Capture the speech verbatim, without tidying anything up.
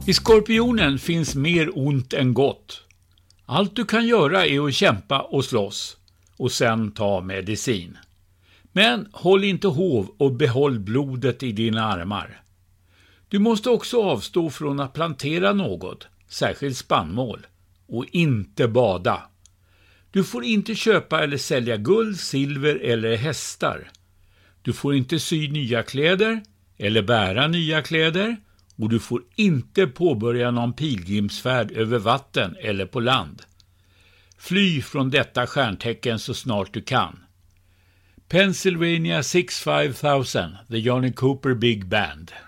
I Skorpionen finns mer ont än gott. Allt du kan göra är att kämpa och slåss och sen ta medicin. Men håll inte hov och behåll blodet i dina armar. Du måste också avstå från att plantera något, särskilt spannmål, och inte bada. Du får inte köpa eller sälja guld, silver eller hästar. Du får inte sy nya kläder eller bära nya kläder, och du får inte påbörja någon pilgrimsfärd över vatten eller på land. Fly från detta stjärntecken så snart du kan. Pennsylvania six five thousand, The Johnny Cooper Big Band.